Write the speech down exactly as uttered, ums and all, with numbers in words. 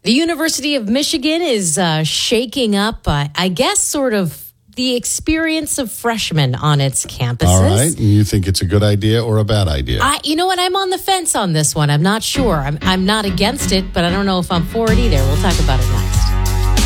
The University of Michigan is uh, shaking up, uh, I guess, sort of the experience of freshmen on its campuses. All right. And you think it's a good idea or a bad idea? I, you know what? I'm on the fence on this one. I'm not sure. I'm, I'm not against it, but I don't know if I'm for it either. We'll talk about it next.